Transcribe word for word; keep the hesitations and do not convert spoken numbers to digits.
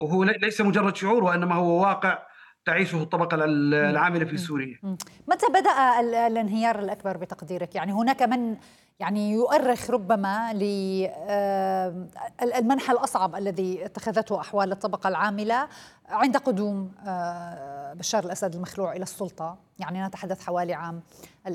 وهو لي ليس مجرد شعور، وإنما هو واقع تعيشه الطبقة ال إمم، العاملة في إمم، سوريا. إمم. متى بدأ ال الانهيار الأكبر بتقديرك؟ يعني هناك من يعني يؤرخ ربما ل آآ ال المنحى الأصعب الذي اتخذته أحوال الطبقة العاملة عند قدوم آآ بشار الأسد المخلوع إلى السلطة، يعني نتحدث حوالي عام